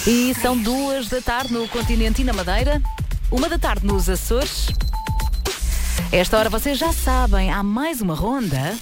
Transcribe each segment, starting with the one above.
E são 2 da tarde no continente e na Madeira, 1 da tarde nos Açores. A esta hora vocês já sabem, há mais uma ronda.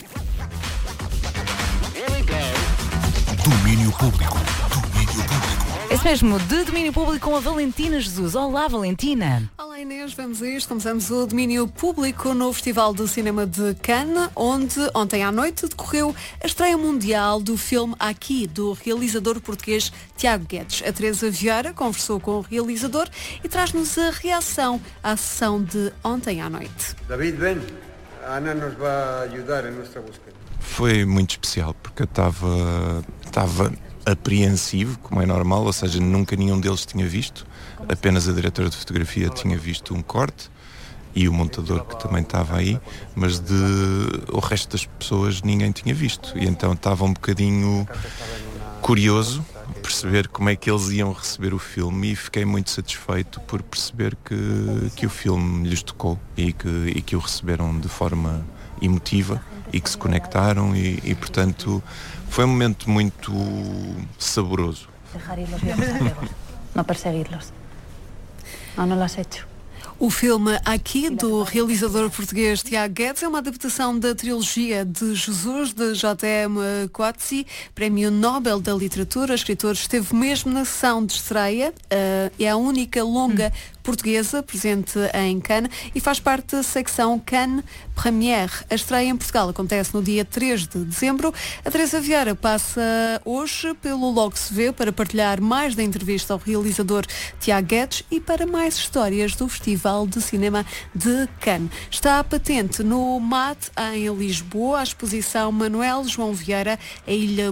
Domínio público. Esse mesmo, de domínio público com a Valentina Jesus. Olá, Valentina. Olá Inês, vamos a isto. Começamos o domínio público no Festival de Cinema de Cannes, onde ontem à noite decorreu a estreia mundial do filme Aqui, do realizador português Tiago Guedes. A Teresa Vieira conversou com o realizador e traz-nos a reação à sessão de ontem à noite. David, ven. A Ana nos vai ajudar em nossa busca. Foi muito especial porque eu estava apreensivo, como é normal, ou seja, nunca nenhum deles tinha visto, apenas a diretora de fotografia tinha visto um corte e o montador que também estava aí, mas o resto das pessoas ninguém tinha visto, e então estava um bocadinho curioso perceber como é que eles iam receber o filme, e fiquei muito satisfeito por perceber que o filme lhes tocou e que o receberam de forma emotiva e que se conectaram e portanto foi um momento muito saboroso. Dejar ir los viejos amigos, não perseguirlos. Não lo has hecho. O filme Aqui, do realizador português Tiago Guedes, é uma adaptação da trilogia de Jesus, de J.M. Coetzee, Prémio Nobel da Literatura. O escritor esteve mesmo na sessão de estreia, é a única longa portuguesa presente em Cannes e faz parte da secção Cannes Premiere. A estreia em Portugal acontece no dia 3 de dezembro. A Teresa Vieira passa hoje pelo Logo Se Vê para partilhar mais da entrevista ao realizador Tiago Guedes e para mais histórias do Festival de Cinema de Cannes. Está patente no MAT em Lisboa a exposição Manuel João Vieira, a Ilha